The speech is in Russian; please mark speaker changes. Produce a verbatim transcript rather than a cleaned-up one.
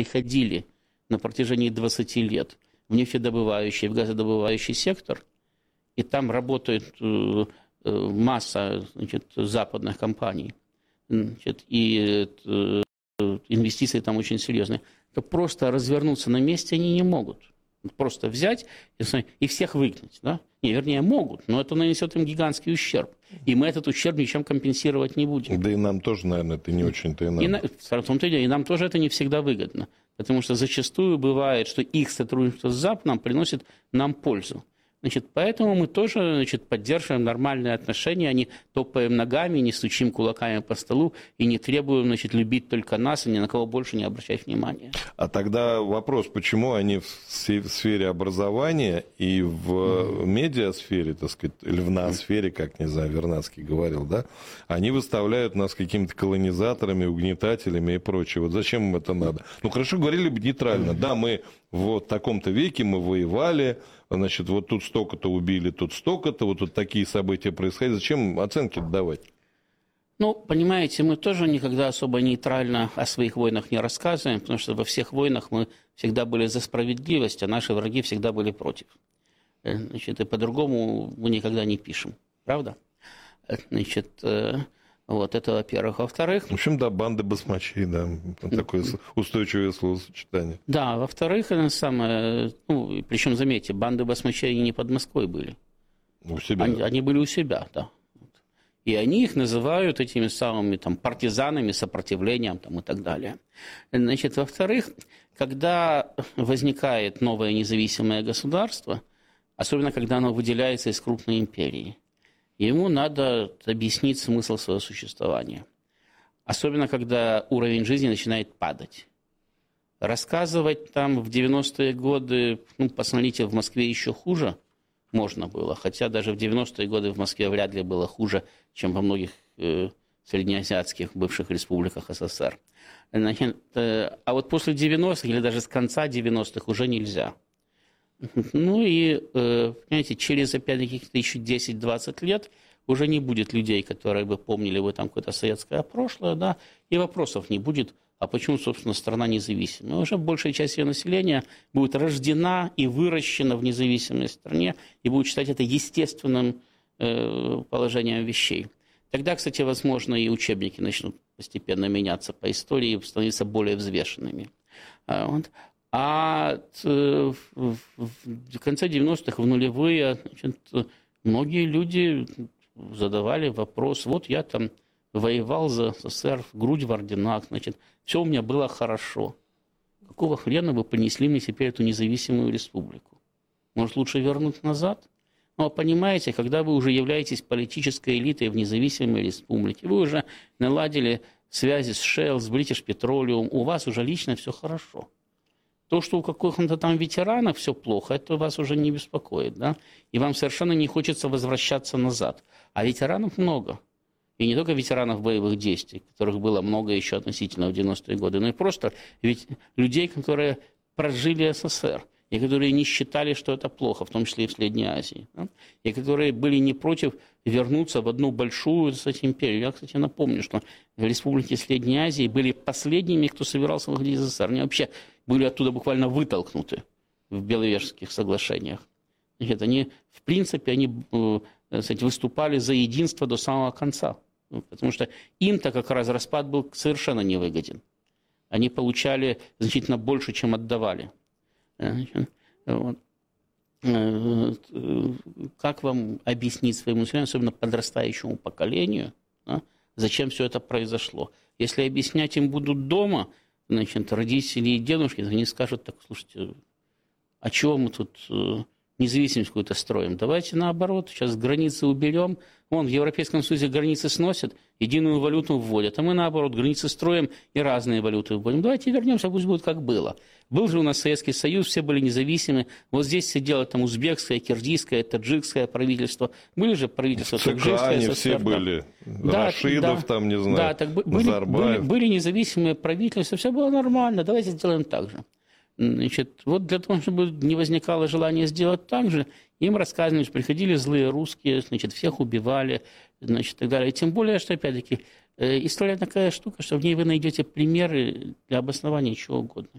Speaker 1: приходили на протяжении двадцати лет в нефтедобывающий, в газодобывающий сектор, и там работает э, э, масса, значит, западных компаний, значит, и э, инвестиции там очень серьезные, то просто развернуться на месте они не могут. Просто взять и всех выгнать. Да? Не, вернее, могут, но это нанесет им гигантский ущерб. И мы этот ущерб ничем компенсировать не будем.
Speaker 2: Да и нам тоже, наверное, это не очень-то и надо.
Speaker 1: И, на, в том-то и дело, и нам тоже это не всегда выгодно. Потому что зачастую бывает, что их сотрудничество с Западом приносит нам пользу. Значит, поэтому мы тоже, значит, поддерживаем нормальные отношения, а не топаем ногами, не стучим кулаками по столу и не требуем, значит, любить только нас и ни на кого больше не обращать внимания.
Speaker 2: А тогда вопрос, почему они в сфере образования и в mm-hmm. медиасфере, так сказать, или в ноосфере, как, не знаю, Вернадский говорил, да, они выставляют нас какими-то колонизаторами, угнетателями и прочее. Вот зачем им это надо? Ну, хорошо, говорили бы нейтрально. Mm-hmm. Да, мы в таком-то веке, мы воевали, значит, вот тут столько-то убили, тут столько-то, вот тут такие события происходят. Зачем оценки давать?
Speaker 1: Ну, понимаете, мы тоже никогда особо нейтрально о своих войнах не рассказываем, потому что во всех войнах мы всегда были за справедливость, а наши враги всегда были против. Значит, и по-другому мы никогда не пишем. Правда? Значит, вот это, во-первых. Во-вторых...
Speaker 2: В общем, да, банды басмачей, да, такое устойчивое словосочетание.
Speaker 1: Да, во-вторых, самое, ну, причем, заметьте, банды басмачей не под Москвой были.
Speaker 2: У себя.
Speaker 1: Они, они были у себя, да. И они их называют этими самыми там, партизанами, сопротивлением там, и так далее. Значит, во-вторых, когда возникает новое независимое государство, особенно когда оно выделяется из крупной империи, ему надо объяснить смысл своего существования. Особенно, когда уровень жизни начинает падать. Рассказывать там в девяностые годы, ну, посмотрите, в Москве еще хуже можно было. Хотя даже в девяностые годы в Москве вряд ли было хуже, чем во многих э, среднеазиатских бывших республиках СССР. Значит, э, а вот после девяностых или даже с конца девяностых уже нельзя. Ну и, понимаете, через, опять-таки, еще десять-двадцать лет уже не будет людей, которые бы помнили бы там какое-то советское прошлое, да, и вопросов не будет, а почему, собственно, страна независимая. Уже большая часть ее населения будет рождена и выращена в независимой стране и будет считать это естественным э, положением вещей. Тогда, кстати, возможно, и учебники начнут постепенно меняться по истории и становиться более взвешенными. А, вот. А в конце девяностых, в нулевые, значит, многие люди задавали вопрос, вот я там воевал за СССР, грудь в орденах, значит, все у меня было хорошо. Какого хрена вы понесли мне теперь эту независимую республику? Может, лучше вернуть назад? Ну, а понимаете, когда вы уже являетесь политической элитой в независимой республике, вы уже наладили связи с Shell, с British Petroleum, у вас уже лично все хорошо. То, что у каких-то там ветеранов все плохо, это вас уже не беспокоит, да? И вам совершенно не хочется возвращаться назад. А ветеранов много. И не только ветеранов боевых действий, которых было много еще относительно в девяностые годы, но и просто ведь людей, которые прожили СССР, и которые не считали, что это плохо, в том числе и в Средней Азии, да? И которые были не против вернуться в одну большую, кстати, империю. Я, кстати, напомню, что республики Средней Азии были последними, кто собирался выходить из СССР. Они вообще были оттуда буквально вытолкнуты в Беловежских соглашениях. Значит, они, в принципе, они, кстати, выступали за единство до самого конца, потому что им-то как раз распад был совершенно невыгоден. Они получали значительно больше, чем отдавали. Вот. Как вам объяснить своему населению, особенно подрастающему поколению, да, зачем все это произошло? Если объяснять им будут дома, значит, родители и дедушки, они скажут, так, слушайте, а чего мы тут независимость какую-то строим? Давайте наоборот, сейчас границы уберем. Вон, в Европейском Союзе границы сносят, единую валюту вводят, а мы наоборот границы строим и разные валюты вводим. Давайте вернемся, пусть будет как было. Был же у нас Советский Союз, все были независимы. Вот здесь сидело там узбекское, киргизское, таджикское правительство. Были же правительства таджикское,
Speaker 2: СССР. Все были.
Speaker 1: Да,
Speaker 2: Рашидов
Speaker 1: да,
Speaker 2: там, не знаю,
Speaker 1: да, так были, были, были независимые правительства, все было нормально. Давайте сделаем так же. Значит, вот для того, чтобы не возникало желания сделать так же, им рассказывали, что приходили злые русские, значит, всех убивали, значит, и так далее. И тем более, что, опять-таки, история такая штука, что в ней вы найдете примеры для обоснования чего угодно.